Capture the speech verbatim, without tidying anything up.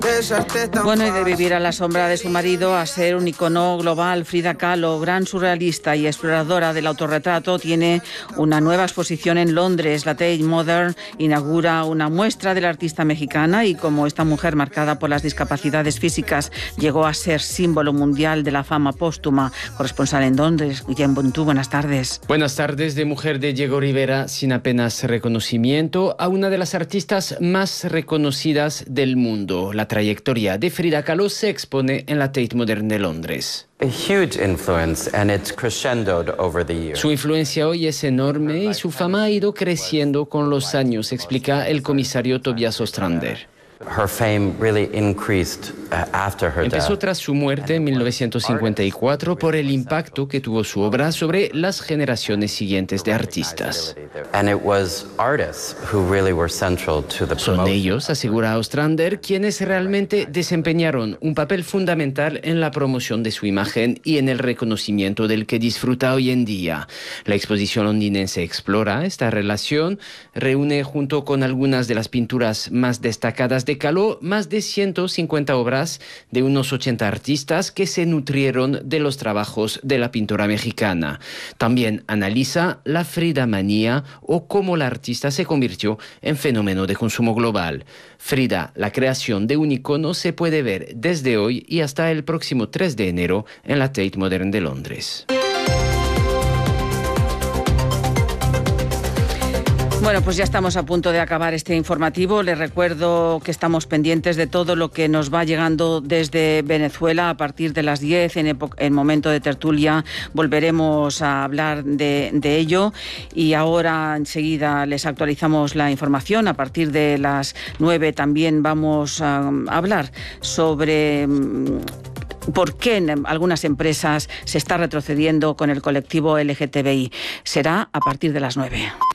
Bueno, y de vivir a la sombra de su marido a ser un icono global, Frida Kahlo, gran surrealista y exploradora del autorretrato, tiene una nueva exposición en Londres. La Tate Modern inaugura una muestra de la artista mexicana y como esta mujer marcada por las discapacidades físicas llegó a ser símbolo mundial de la fama póstuma. Corresponsal en Londres, Guillem Bontú, buenas tardes. Buenas tardes. De mujer de Diego Rivera sin apenas reconocimiento a una de las artistas más reconocidas del mundo. La trayectoria de Frida Kahlo se expone en la Tate Modern de Londres. Su influencia hoy es enorme y su fama ha ido creciendo con los años, explica el comisario Tobias Ostrander. Empezó tras su muerte en mil novecientos cincuenta y cuatro por el impacto que tuvo su obra sobre las generaciones siguientes de artistas. Son ellos, asegura Ostrander, quienes realmente desempeñaron un papel fundamental en la promoción de su imagen y en el reconocimiento del que disfruta hoy en día. La exposición londinense explora esta relación, reúne junto con algunas de las pinturas más destacadas de Kahlo más de ciento cincuenta obras de unos ochenta artistas que se nutrieron de los trabajos de la pintora mexicana. También analiza la Frida manía o cómo la artista se convirtió en fenómeno de consumo global. Frida, la creación de un icono, se puede ver desde hoy y hasta el próximo tres de enero en la Tate Modern de Londres. Bueno, pues ya estamos a punto de acabar este informativo. Les recuerdo que estamos pendientes de todo lo que nos va llegando desde Venezuela a partir de las diez. En el momento de tertulia volveremos a hablar de, de ello. Y ahora enseguida les actualizamos la información. A partir de las nueve también vamos a hablar sobre por qué en algunas empresas se está retrocediendo con el colectivo L G T B I. Será a partir de las nueve.